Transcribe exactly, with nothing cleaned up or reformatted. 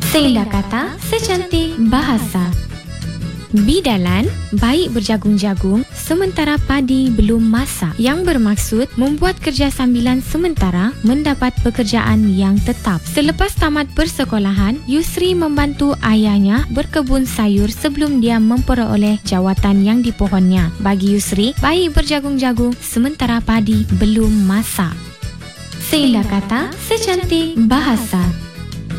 Seindah kata, secantik bahasa. Bidalan baik berjagung-jagung sementara padi belum masak, yang bermaksud membuat kerja sambilan sementara mendapat pekerjaan yang tetap. Selepas tamat persekolahan, Yusri membantu ayahnya berkebun sayur sebelum dia memperoleh jawatan yang dipohonnya. Bagi Yusri, baik berjagung-jagung sementara padi belum masak. Seindah kata, secantik bahasa.